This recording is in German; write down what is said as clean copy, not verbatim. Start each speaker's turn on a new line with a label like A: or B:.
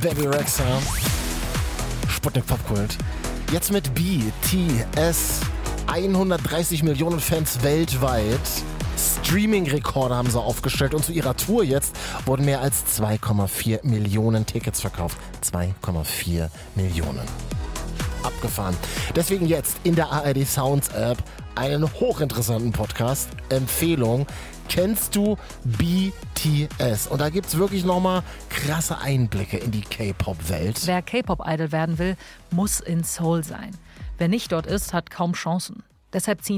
A: Baby Rexha. Sputnik Popkult. Jetzt mit BTS. 130 Millionen Fans weltweit. Streaming-Rekorde haben sie aufgestellt und zu ihrer Tour jetzt wurden mehr als 2,4 Millionen Tickets verkauft. 2,4 Millionen. Abgefahren. Deswegen jetzt in der ARD Sounds App einen hochinteressanten Podcast. Empfehlung. Kennst du BTS? Und da gibt's wirklich nochmal krasse Einblicke in die K-Pop-Welt.
B: Wer K-Pop-Idol werden will, muss in Seoul sein. Wer nicht dort ist, hat kaum Chancen. Deshalb ziehen